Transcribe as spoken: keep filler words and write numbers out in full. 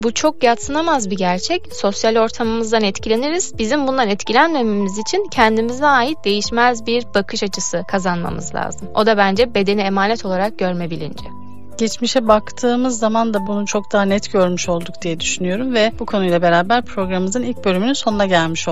Bu çok yadsınamaz bir gerçek. Sosyal ortamımızdan etkileniriz. Bizim bundan etkilenmememiz için kendimize ait değişmez bir bakış açısı kazanmamız lazım. O da bence bedeni emanet olarak görme bilinci. Geçmişe baktığımız zaman da bunu çok daha net görmüş olduk diye düşünüyorum ve bu konuyla beraber programımızın ilk bölümünün sonuna gelmiş olduk.